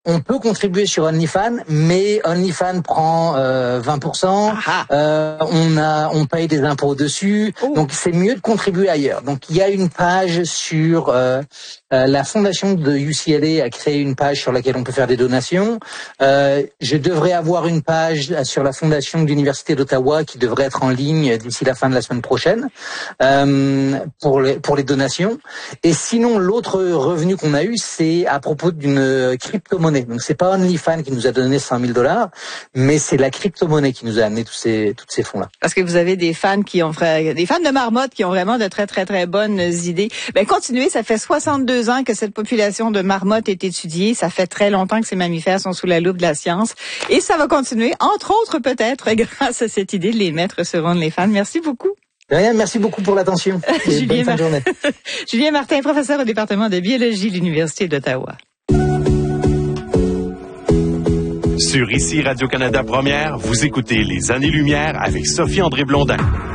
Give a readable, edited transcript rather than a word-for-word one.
On peut contribuer sur OnlyFans, mais OnlyFans prend 20%. On paye des impôts dessus, donc c'est mieux de contribuer ailleurs. Donc il y a une page sur la fondation de UCLA a créé une page sur laquelle on peut faire des donations. Je devrais avoir une page sur la fondation de l'Université d'Ottawa qui devrait être en ligne d'ici la fin de la semaine prochaine pour les donations. Et sinon, l'autre revenu qu'on a eu, c'est à propos d'une crypto-monnaie. Donc c'est pas OnlyFans qui nous a donné $100,000, mais c'est la crypto-monnaie qui nous a amené tous ces fonds-là. Parce que vous avez des fans de marmottes qui ont vraiment de très très très bonnes idées. Ben continuez, ça fait 62 ans que cette population de marmottes est étudiée, ça fait très longtemps que ces mammifères sont sous la loupe de la science et ça va continuer, entre autres peut-être grâce à cette idée de les mettre sur OnlyFans. Merci beaucoup. Rien, merci beaucoup pour l'attention. Bonne fin de journée. Julien Martin, professeur au département de biologie de l'Université d'Ottawa. Sur ICI Radio-Canada Première, vous écoutez Les Années-Lumière avec Sophie-André Blondin.